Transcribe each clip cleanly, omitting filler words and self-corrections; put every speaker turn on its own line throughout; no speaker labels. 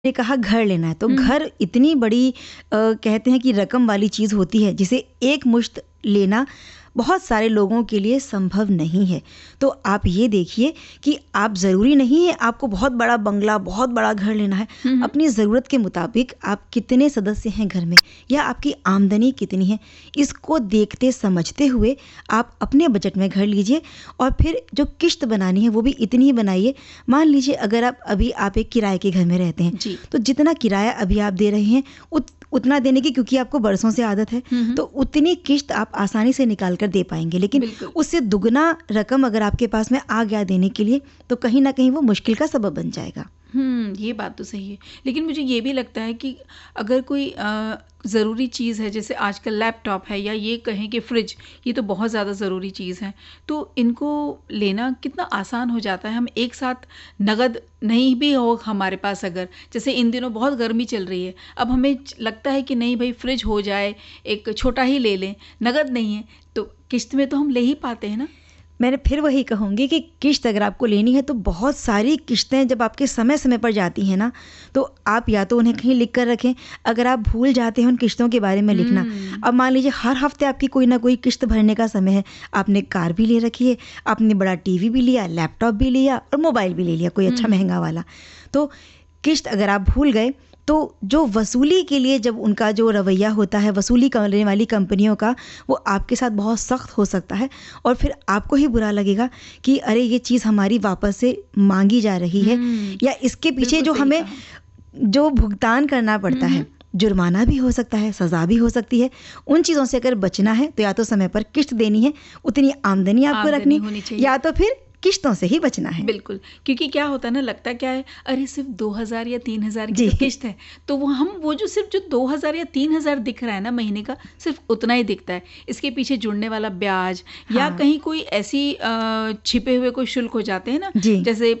ने कहा घर लेना है, तो घर इतनी बड़ी कहते हैं कि रकम वाली चीज़ होती है जिसे एक मुश्त लेना बहुत सारे लोगों के लिए संभव नहीं है। तो आप ये देखिए कि आप ज़रूरी नहीं है आपको बहुत बड़ा बंगला, बहुत बड़ा घर लेना है। अपनी ज़रूरत के मुताबिक आप कितने सदस्य हैं घर में या आपकी आमदनी कितनी है, इसको देखते समझते हुए आप अपने बजट में घर लीजिए और फिर जो किश्त बनानी है वो भी इतनी ही बनाइए। मान लीजिए अगर आप एक किराए के घर में रहते हैं तो जितना किराया अभी आप दे रहे हैं उतना देने की, क्योंकि आपको बरसों से आदत है, तो उतनी किश्त आप आसानी से निकाल कर दे पाएंगे। लेकिन उससे दुगना रकम अगर आपके पास में आ गया देने के लिए तो कहीं ना कहीं वो मुश्किल का सबब बन जाएगा।
ये बात तो सही है। लेकिन मुझे ये भी लगता है कि अगर कोई ज़रूरी चीज़ है, जैसे आजकल लैपटॉप है या ये कहें कि फ्रिज, ये तो बहुत ज़्यादा ज़रूरी चीज़ है, तो इनको लेना कितना आसान हो जाता है। हम एक साथ नगद नहीं भी हो हमारे पास, अगर जैसे इन दिनों बहुत गर्मी चल रही है, अब हमें लगता है कि नहीं भाई फ्रिज हो जाए, एक छोटा ही ले लें, नगद नहीं है तो किश्त में तो हम ले ही पाते हैं ना।
मैंने फिर वही कहूँगी कि किश्त अगर आपको लेनी है तो बहुत सारी किश्तें जब आपके समय समय पर जाती हैं ना, तो आप या तो उन्हें कहीं लिख कर रखें। अगर आप भूल जाते हैं उन किश्तों के बारे में लिखना, अब मान लीजिए हर हफ्ते आपकी कोई ना कोई किश्त भरने का समय है, आपने कार भी ले रखी है, आपने बड़ा टीवी भी लिया, लैपटॉप भी लिया और मोबाइल भी ले लिया कोई अच्छा महंगा वाला, तो किश्त अगर आप भूल गए तो जो वसूली के लिए जब उनका जो रवैया होता है वसूली करने वाली कंपनियों का, वो आपके साथ बहुत सख्त हो सकता है और फिर आपको ही बुरा लगेगा कि अरे ये चीज़ हमारी वापस से मांगी जा रही है, या इसके पीछे जो हमें जो भुगतान करना पड़ता है, जुर्माना भी हो सकता है, सज़ा भी हो सकती है। उन चीज़ों से अगर बचना है तो या तो समय पर किश्त देनी है, उतनी आमदनी आपको रखनी, या तो फिर किश्तों से ही बचना है।
बिल्कुल, क्योंकि क्या होता है ना, लगता क्या है, अरे सिर्फ 2000 या 3000 की तो किश्त है, तो वो जो सिर्फ जो 2000 या 3000 दिख रहा है ना महीने का, सिर्फ उतना ही दिखता है। इसके पीछे जुड़ने वाला ब्याज या कहीं कोई ऐसी छिपे हुए कोई शुल्क हो जाते हैं ना, जैसे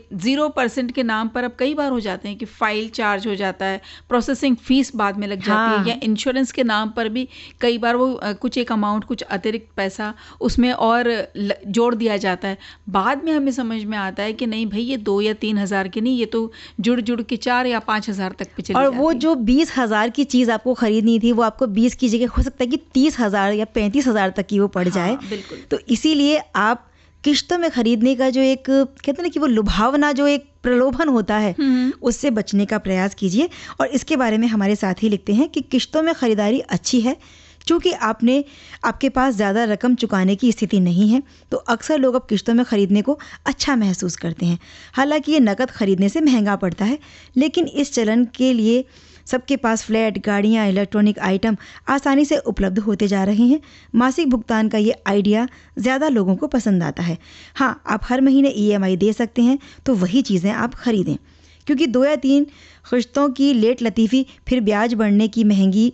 0% के नाम पर अब कई बार हो जाते हैं कि फाइल चार्ज हो जाता है, प्रोसेसिंग फीस बाद में लग जाती है, या इंश्योरेंस के नाम पर भी कई बार वो कुछ एक अमाउंट, कुछ अतिरिक्त पैसा उसमें और जोड़ दिया जाता है। बाद में हमें समझ में आता है कि नहीं भाई ये 2 या 3 हज़ार की नहीं, ये तो जुड़ के 4 या 5 हज़ार तक पे चली जाती है।
और वो जो 20,000 की चीज़ आपको खरीदनी थी वो आपको 20 की जगह हो सकता है कि 30,000 या 35,000 तक की वो पड़ जाए।
बिल्कुल।
तो इसीलिए आप किश्तों में खरीदने का जो एक कहते हैं ना कि वो लुभावना, जो एक प्रलोभन होता है, उससे बचने का प्रयास कीजिए। और इसके बारे में हमारे साथी लिखते हैं कि किश्तों में खरीदारी अच्छी है, चूँकि आपके पास ज़्यादा रकम चुकाने की स्थिति नहीं है, तो अक्सर लोग अब किश्तों में ख़रीदने को अच्छा महसूस करते हैं। हालांकि ये नकद ख़रीदने से महंगा पड़ता है, लेकिन इस चलन के लिए सबके पास फ्लैट, गाड़ियाँ, इलेक्ट्रॉनिक आइटम आसानी से उपलब्ध होते जा रहे हैं। मासिक भुगतान का ये आइडिया ज़्यादा लोगों को पसंद आता है। हाँ, आप हर महीने EMI दे सकते हैं, तो वही चीज़ें आप ख़रीदें, क्योंकि 2 या 3 किश्तों की लेट लतीफ़ी फिर ब्याज बढ़ने की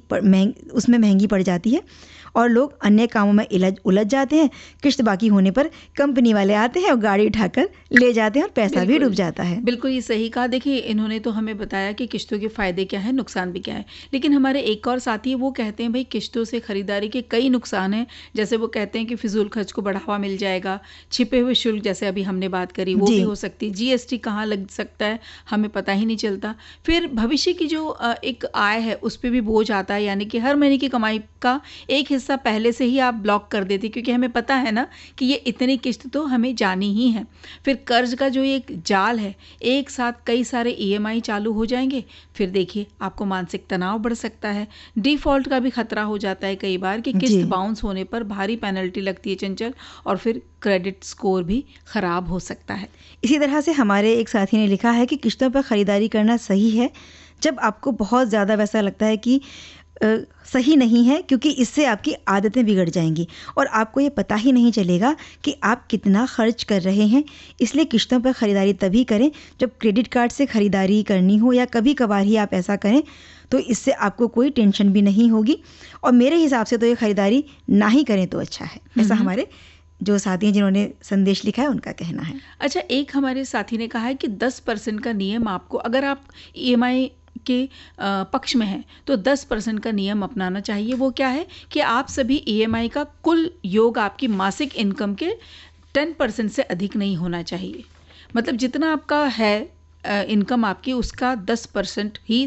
उसमें महंगी पड़ जाती है और लोग अन्य कामों में उलझ जाते हैं। किश्त बाकी होने पर कंपनी वाले आते हैं और गाड़ी उठाकर ले जाते हैं और पैसा भी डूब जाता है।
बिल्कुल ये सही कहा। देखिए, इन्होंने तो हमें बताया कि किश्तों के फ़ायदे क्या हैं, नुकसान भी क्या है, लेकिन हमारे एक और साथी वो कहते हैं भाई किश्तों से ख़रीदारी के कई नुकसान हैं। जैसे वो कहते हैं कि फिजूल खर्च को बढ़ावा मिल जाएगा, छिपे हुए शुल्क जैसे अभी हमने बात करी वो भी हो सकती है, GST कहाँ लग सकता है हमें पता ही नहीं चलता। फिर भविष्य की जो एक आय है उस पर भी बोझ आता है, यानी कि हर महीने की कमाई का एक हिस्सा पहले से ही आप ब्लॉक कर देते, क्योंकि हमें पता है ना कि ये इतनी किश्त तो हमें जानी ही है। फिर कर्ज का जो एक जाल है, एक साथ कई सारे EMI चालू हो जाएंगे, फिर देखिए आपको मानसिक तनाव बढ़ सकता है। डिफ़ॉल्ट का भी खतरा हो जाता है कई बार कि किश्त बाउंस होने पर भारी पेनल्टी लगती है चंचल, और फिर क्रेडिट स्कोर भी ख़राब हो सकता है।
इसी तरह से हमारे एक साथी ने लिखा है कि किश्तों पर ख़रीदारी करना सही है जब आपको बहुत ज़्यादा वैसा लगता है कि सही नहीं है, क्योंकि इससे आपकी आदतें बिगड़ जाएंगी और आपको ये पता ही नहीं चलेगा कि आप कितना खर्च कर रहे हैं। इसलिए किश्तों पर ख़रीदारी तभी करें जब क्रेडिट कार्ड से ख़रीदारी करनी हो, या कभी कभार ही आप ऐसा करें, तो इससे आपको कोई टेंशन भी नहीं होगी। और मेरे हिसाब से तो ये ख़रीदारी ना ही करें तो अच्छा है। ऐसा हमारे जो साथी हैं जिन्होंने संदेश लिखा है उनका कहना है।
अच्छा, एक हमारे साथी ने कहा है कि 10% का नियम आपको, अगर आप EMI के पक्ष में है तो 10% का नियम अपनाना चाहिए। वो क्या है कि आप सभी EMI का कुल योग आपकी मासिक इनकम के 10% से अधिक नहीं होना चाहिए। मतलब जितना आपका है इनकम आपकी उसका 10% ही